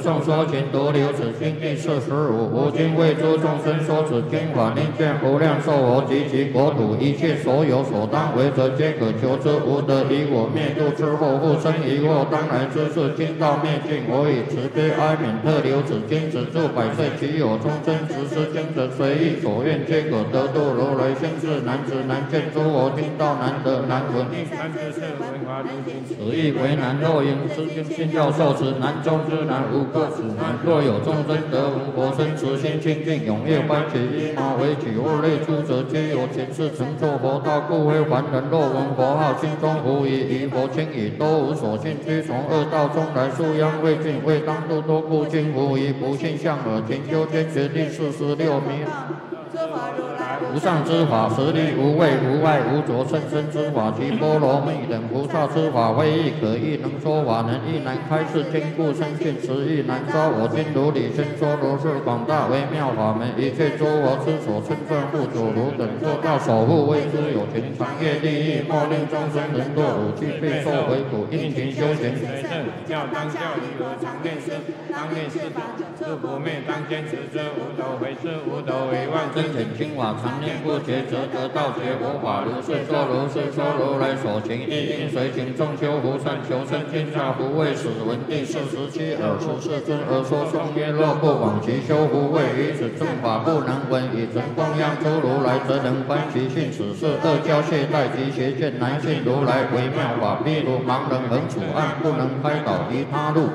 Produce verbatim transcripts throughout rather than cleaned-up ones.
众说情，独留此经第四十五。吾今为诸众生说此经法，令见无量寿佛及其国土一切所有所当为者，皆可求之。吾得以我灭度之后，复生疑惑，当来之事，今到灭尽。我以慈悲哀悯，特留此经，止住百岁。其有众生执施经者，随意所愿，皆可得度。如来先世难知难见诸佛听道难得难闻，难知是文华如经，此意为难。若因之经信教受持，难中之难，无个此难。若有众生得闻佛身，慈心清净，踊跃欢喜，依马为举，物类诸者，皆有前世成就佛道，故非凡人。若闻佛号，心中无疑，疑佛轻已，都无所信，须从恶道中来，素殃未尽，未当度多故今无疑。不信相耳，勤修坚决第四十六名。无上之法，实力无畏无碍无着，甚深之法，其波罗蜜等菩萨之法，非亦可议，能说法，能亦难开示，坚固深信，实亦难招。我今如理宣说，如是广大微妙法门，一切诸佛之所称赞护主，如等做到守护，为之有情，长业利益，莫令众生人堕五趣，备受为苦，应勤修行。教当教义，常念师，当念师法，是不灭，当坚持之，无斗为师，无斗为万真显清法，常念不绝，则得道觉佛法。如是说，如是说，如来所行，一应随行，众修福善，求生天下，不畏死。闻第四十七尔时世尊而说颂曰：若不往其修福慧，于此正法不能闻，以成供养诸如来，则能观其性。此事恶教懈怠及邪见，难信如来微妙法。譬如盲人横处暗，不能开导其他路，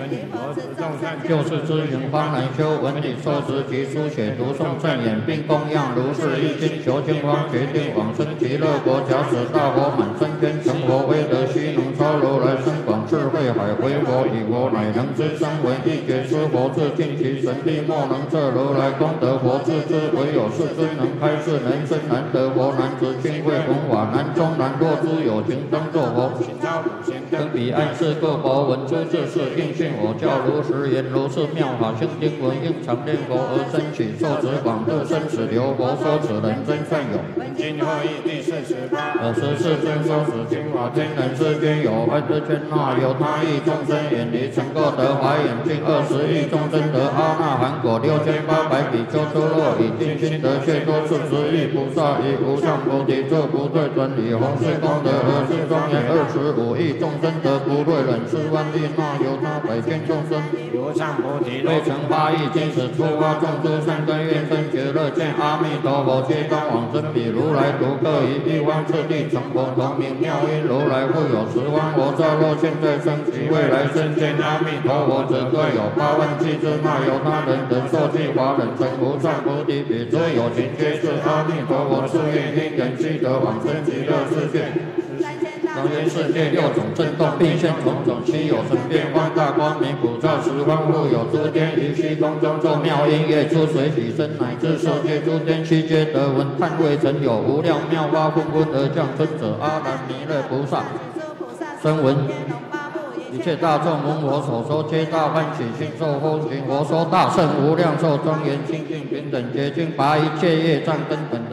就是知行方难修。闻理受持及书写读诵正言，并供养如是一经，求经方决定往生极乐国。假使大佛满三千，成佛威德须能超如来深广智慧海。为佛以佛乃能知三闻一觉，知佛智尽其神力，莫能测如来功德。佛自知，唯有世尊能开示。人生难得佛，难知清慧弘法，难中难。若诸有情当作佛，登彼岸世各佛闻诸智事，应信我教如实言。如是妙法性经文，应常念佛而生起，受持广度生死流。佛说此人真善友。今后义第四十八。尔时世尊说此经法，天人世间有万之圈那有他亿众生远离，成垢得华眼净，二十亿众生得阿那含果，六千八百比丘出落以尽心得解脱，四十亿菩萨以无上菩提作不退转，以弘誓功德而是庄严。二十五亿众生得不退忍，四万亿那有他百千众生无上菩提未成八亿，今此出发众诸善根愿生觉乐，见阿弥陀佛皆当往生，彼如来独各以一方次第成佛，同名妙音如来复有十方佛刹。若现在生及未来生见阿弥陀佛者，各有八万七之那有他人等受记华人成无上菩提，彼诸有情皆是阿弥陀佛誓愿因缘须得往生极乐世界。当愿世界六种震动，并现种种稀有神变放大光明，普照十方，复有诸天于虚空中作妙音乐，出水起身，乃至世界诸天悉皆得闻。叹未曾有无量妙法纷纷而降生者，阿难弥勒菩萨声闻一切大众闻我所说，皆大欢喜，信受奉行。我说大圣无量寿庄严清净平等洁净，拔一切业障根本的